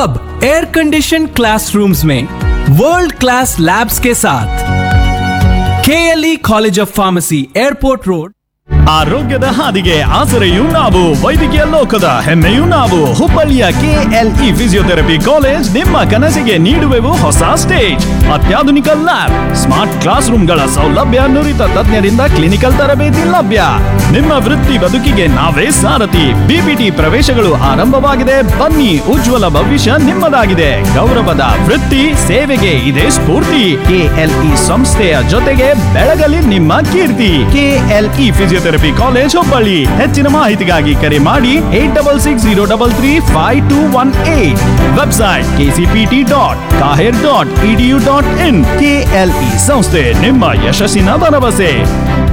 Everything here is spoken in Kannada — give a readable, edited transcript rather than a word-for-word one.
अब एयर कंडीशन क्लासरूम्स में वर्ल्ड क्लास लैब्स के साथ KLE college of pharmacy, airport road. ಆರೋಗ್ಯದ ಹಾದಿಗೆ ಆಸರೆಯೂ ನಾವು, ವೈದ್ಯಕೀಯ ಲೋಕದ ಹೆಮ್ಮೆಯೂ ನಾವು. ಹುಬ್ಬಳ್ಳಿಯ KLE ಫಿಸಿಯೋಥೆರಪಿ ಕಾಲೇಜ್ ನಿಮ್ಮ ಕನಸಿಗೆ ನೀಡುವೆವು ಹೊಸ ಸ್ಟೇಜ್. ಅತ್ಯಾಧುನಿಕ ಲ್ಯಾಬ್, ಸ್ಮಾರ್ಟ್ ಕ್ಲಾಸ್ ರೂಮ್ಗಳ ಸೌಲಭ್ಯ, ನುರಿತ ತಜ್ಞರಿಂದ ಕ್ಲಿನಿಕಲ್ ತರಬೇತಿ ಲಭ್ಯ. ನಿಮ್ಮ ವೃತ್ತಿ ಬದುಕಿಗೆ ನಾವೇ ಸಾರಥಿ. ಬಿಪಿಟಿ ಪ್ರವೇಶಗಳು ಆರಂಭವಾಗಿದೆ. ಬನ್ನಿ, ಉಜ್ವಲ ಭವಿಷ್ಯ ನಿಮ್ಮದಾಗಿದೆ. ಗೌರವದ ವೃತ್ತಿ ಸೇವೆಗೆ ಇದೆ ಸ್ಫೂರ್ತಿ. KLE ಸಂಸ್ಥೆಯ ಜೊತೆಗೆ ಬೆಳಗಲಿ ನಿಮ್ಮ ಕೀರ್ತಿ. KLE physiotherapy college Hubballi. ಹೆಚ್ಚಿನ ಮಾಹಿತಿಗಾಗಿ ಕರೆ ಮಾಡಿ 8660335218. Website kcpt.kaher.edu.in. KLE ಸಂಸ್ಥೆ ನಿಮ್ಮ ಯಶಸ್ಸಿನ ಭರವಸೆ.